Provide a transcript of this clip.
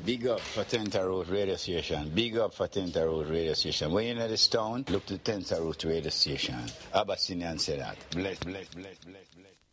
Big up for Tenta Road Radio Station. Big up for Tenta Road Radio Station. When you're in this town, look to Tenta Road Radio Station. Abyssinian said that. Bless, bless, bless, bless, bless.